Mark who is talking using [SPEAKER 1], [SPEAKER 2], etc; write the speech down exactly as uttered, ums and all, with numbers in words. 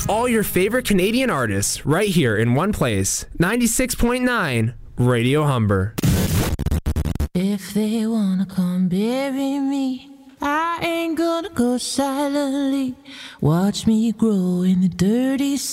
[SPEAKER 1] All your favorite Canadian artists right here in one place. ninety-six point nine Radio Humber.
[SPEAKER 2] If they wanna come bury me, I ain't gonna go silently. Watch me grow in the dirty